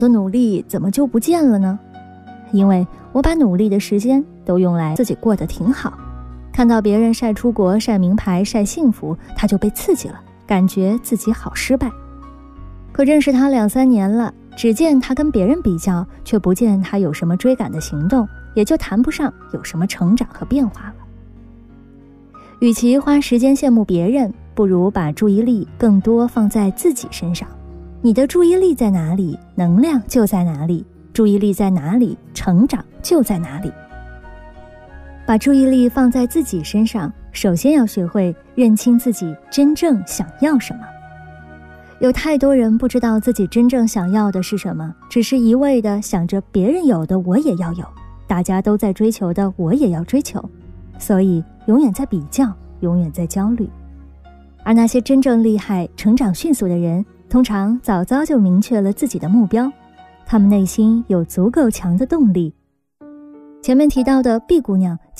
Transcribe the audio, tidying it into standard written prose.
的努力怎么就不见了呢？因为我把努力的时间都用来自己过得挺好，看到别人晒出国、晒名牌、晒幸福，他就被刺激了，感觉自己好失败。可认识他2-3年了，只见他跟别人比较，却不见他有什么追赶的行动，也就谈不上有什么成长和变化了。与其花时间羡慕别人，不如把注意力更多放在自己身上。你的注意力在哪里，能量就在哪里；注意力在哪里，成长就在哪里。把注意力放在自己身上，首先要学会认清自己真正想要什么。有太多人不知道自己真正想要的是什么，只是一味地想着别人有的我也要有，大家都在追求的我也要追求，所以永远在比较，永远在焦虑。而那些真正厉害、成长迅速的人，通常早早就明确了自己的目标，他们内心有足够强的动力。前面提到的 B 姑娘